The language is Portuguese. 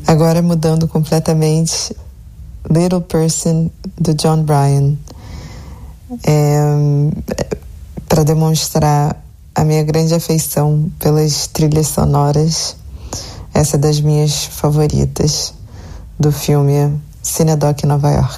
Agora mudando completamente, Little Person, do John Bryan. Para demonstrar a minha grande afeição pelas trilhas sonoras, essa é das minhas favoritas do filme Cinedoc Nova York.